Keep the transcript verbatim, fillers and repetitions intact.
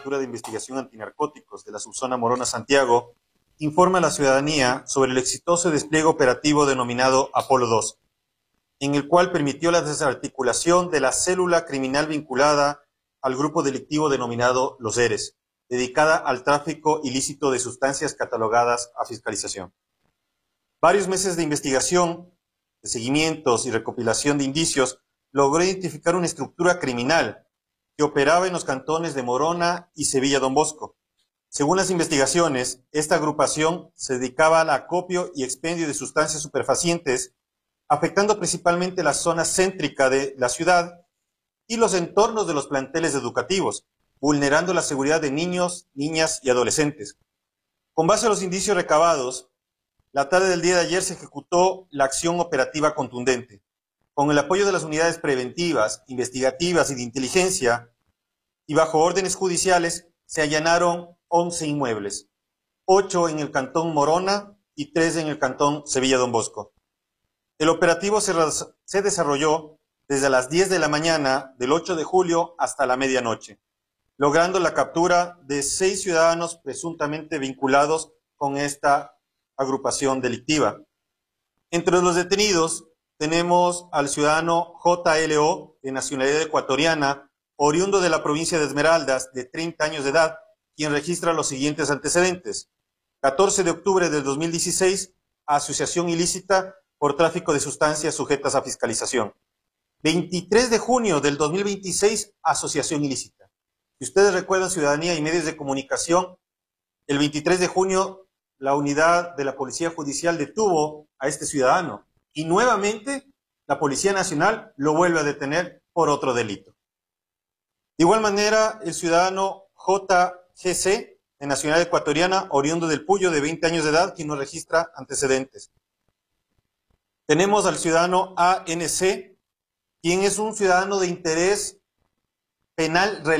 Jefatura de Investigación Antinarcóticos de la Subzona Morona Santiago, informa a la ciudadanía sobre el exitoso despliegue operativo denominado Apolo dos, en el cual permitió la desarticulación de la célula criminal vinculada al grupo delictivo denominado Los Eres, dedicada al tráfico ilícito de sustancias catalogadas a fiscalización. Varios meses de investigación, de seguimientos y recopilación de indicios logró identificar una estructura criminal que operaba en los cantones de Morona y Sevilla Don Bosco. Según las investigaciones, esta agrupación se dedicaba al acopio y expendio de sustancias superfacientes, afectando principalmente la zona céntrica de la ciudad y los entornos de los planteles educativos, vulnerando la seguridad de niños, niñas y adolescentes. Con base a los indicios recabados, la tarde del día de ayer se ejecutó la acción operativa contundente. Con el apoyo de las unidades preventivas, investigativas y de inteligencia, y bajo órdenes judiciales, se allanaron once inmuebles, ocho en el cantón Morona y tres en el cantón Sevilla Don Bosco. El operativo se, se desarrolló desde las diez de la mañana del ocho de julio hasta la medianoche, logrando la captura de seis ciudadanos presuntamente vinculados con esta agrupación delictiva. Entre los detenidos tenemos al ciudadano J L O, de nacionalidad ecuatoriana, oriundo de la provincia de Esmeraldas, de treinta años de edad, quien registra los siguientes antecedentes. catorce de octubre del dos mil dieciséis, asociación ilícita por tráfico de sustancias sujetas a fiscalización. veintitrés de junio del dos mil veintiséis, asociación ilícita. Si ustedes recuerdan, ciudadanía y medios de comunicación, el veintitrés de junio la unidad de la Policía Judicial detuvo a este ciudadano y nuevamente la Policía Nacional lo vuelve a detener por otro delito. De igual manera, el ciudadano J G C, de nacionalidad ecuatoriana, oriundo del Puyo, de veinte años de edad, quien no registra antecedentes. Tenemos al ciudadano A N C, quien es un ciudadano de interés penal relevante.